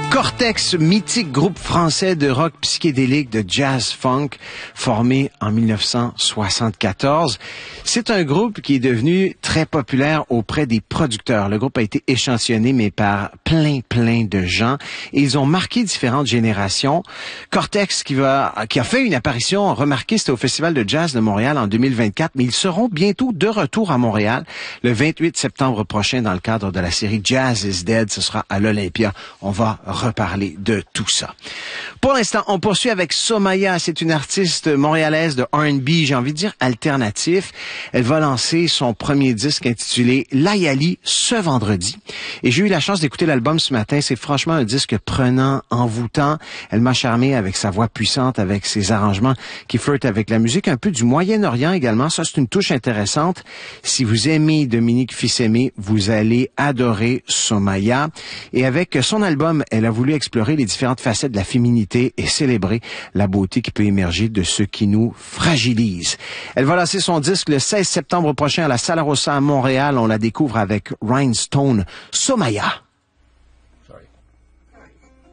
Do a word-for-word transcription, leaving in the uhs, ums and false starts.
Cortex, mythique groupe français de rock psychédélique de jazz funk formé en mille neuf cent soixante-quatorze. C'est un groupe qui est devenu très populaire auprès des producteurs. Le groupe a été échantillonné, mais par plein, plein de gens. Et ils ont marqué différentes générations. Cortex, qui va, qui a fait une apparition remarquée, c'était au Festival de jazz de Montréal en deux mille vingt-quatre, mais ils seront bientôt de retour à Montréal le vingt-huit septembre prochain dans le cadre de la série Jazz is Dead. Ce sera à l'Olympia. On va reparler de tout ça. Pour l'instant, on poursuit avec Somaya. C'est une artiste montréalaise de R and B, j'ai envie de dire alternatif. Elle va lancer son premier disque intitulé Layali ce vendredi. Et j'ai eu la chance d'écouter l'album ce matin. C'est franchement un disque prenant, envoûtant. Elle m'a charmé avec sa voix puissante, avec ses arrangements qui flirtent avec la musique, un peu du Moyen-Orient également. Ça, c'est une touche intéressante. Si vous aimez Dominique Fils-Aimé, vous allez adorer Somaya. Et avec son album, elle a voulu explorer les différentes facettes de la féminité et célébrer la beauté qui peut émerger de ce qui nous fragilise. Elle va lancer son disque le seize septembre prochain à la Sala Rossa à Montréal. On la découvre avec Rhinestone, Somaya.